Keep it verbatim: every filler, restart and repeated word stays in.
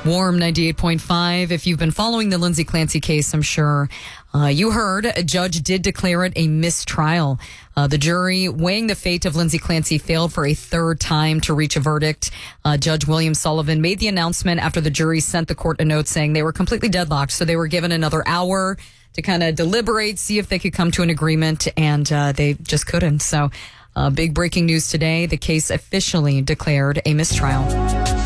Warm ninety-eight point five. If you've been following the Lindsay Clancy case, I'm sure uh, you heard a judge did declare it a mistrial. Uh, the jury weighing the fate of Lindsay Clancy failed for a third time to reach a verdict. Uh, Judge William Sullivan made the announcement after the jury sent the court a note saying they were completely deadlocked. So they were given another hour to kind of deliberate, see if they could come to an agreement, and uh, they just couldn't. So uh, big breaking news today. The case officially declared a mistrial.